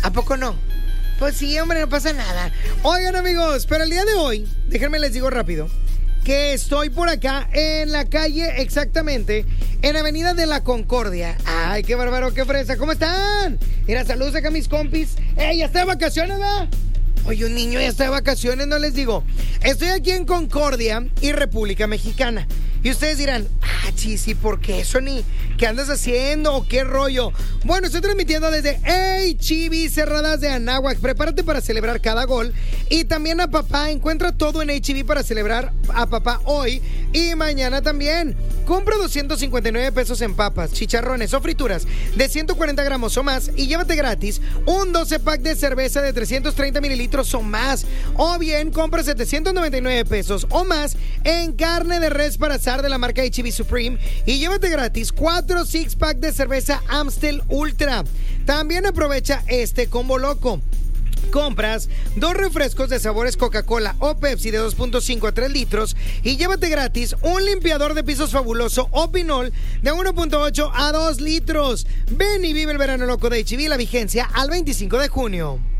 ¿A poco no? Pues sí, hombre, no pasa nada. Oigan, amigos, pero el día de hoy, déjenme les digo rápido, que estoy por acá en la calle, exactamente, en Avenida de la Concordia. Ay, qué bárbaro, qué fresa. ¿Cómo están? Mira, saludos acá a mis compis. ¡Ey, ya está de vacaciones, va! Oye, un niño ya está de vacaciones, no les digo. Estoy aquí en Concordia y República Mexicana. Y ustedes dirán, sí, ¿por qué, Sony? ¿Qué andas haciendo o qué rollo? Bueno, estoy transmitiendo desde H-E-B Cerradas de Anáhuac. Prepárate para celebrar cada gol. Y también a papá, encuentra todo en H-E-B para celebrar a papá hoy y mañana también. Compra 259 pesos en papas, chicharrones o frituras de 140 gramos o más y llévate gratis un 12 pack de cerveza de 330 mililitros o más. O bien, compra 799 pesos o más en carne de res para asar de la marca H-E-B Supreme y llévate gratis 4 six-pack de cerveza Amstel Ultra. También aprovecha este combo loco. Compras 2 refrescos de sabores Coca-Cola o Pepsi de 2.5 a 3 litros y llévate gratis un limpiador de pisos fabuloso o Pinol de 1.8 a 2 litros. Ven y vive el verano loco de H-E-B, la vigencia al 25 de junio.